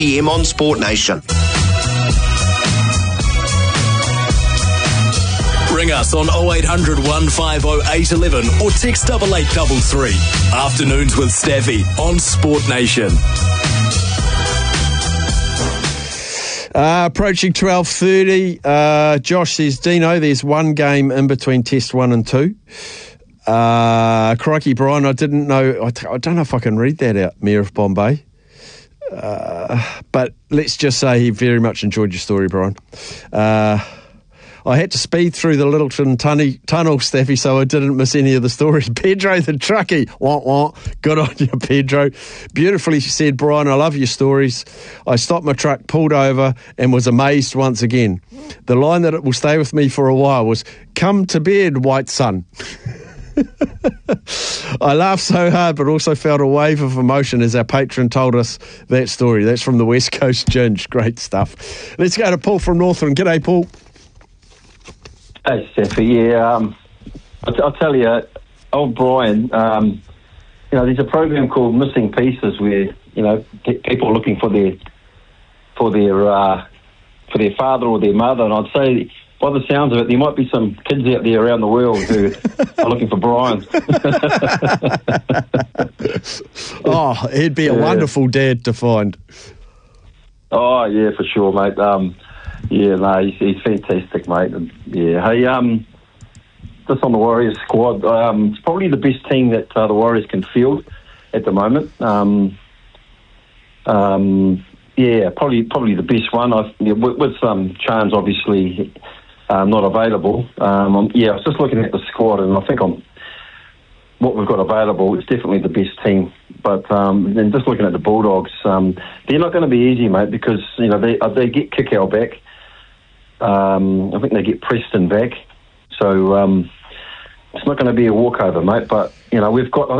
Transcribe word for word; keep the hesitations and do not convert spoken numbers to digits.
P M on Sport Nation. Ring us on oh eight hundred, one five oh, eight one one or text double eight double three. Afternoons with Staffy on Sport Nation. Uh, approaching twelve thirty. Uh, Josh says, Dino, there's one game in between Test one and two. Uh, crikey, Brian, I didn't know. I, t- I don't know if I can read that out, Mayor of Bombay. Uh, but let's just say he very much enjoyed your story, Brian. Uh, I had to speed through the Littleton tunny, tunnel, Staffy, so I didn't miss any of the stories. Pedro the truckie. Wah, wah. Good on you, Pedro. Beautifully said, Brian, I love your stories. I stopped my truck, pulled over, and was amazed once again. The line that it will stay with me for a while was, come to bed, white sun. I laughed so hard, but also felt a wave of emotion as our patron told us that story. That's from the West Coast Ginge. Great stuff. Let's go to Paul from Northland. G'day, Paul. Hey, Steffi. Yeah, um, I'll, t- I'll tell you, old Brian, um, you know, there's a program called Missing Pieces where, you know, p- people are looking for their, for their, uh, for their father or their mother, and I'd say, by the sounds of it, there might be some kids out there around the world who are looking for Brian. Oh, he'd be a yeah. wonderful dad to find. Oh, yeah, for sure, mate. Um, yeah, no, he's, he's fantastic, mate. And, yeah, hey, um, just on the Warriors squad, um, it's probably the best team that uh, the Warriors can field at the moment. Um, um, yeah, probably probably the best one. I've, yeah, with, with some Chance, obviously, um, not available. Um, I'm, yeah, I was just looking at the squad, and I think I'm what we've got available. It's definitely the best team. But um, then just looking at the Bulldogs, um, they're not going to be easy, mate, because you know they they get Kikau back. Um, I think they get Preston back, so um, it's not going to be a walkover, mate. But you know we've got. I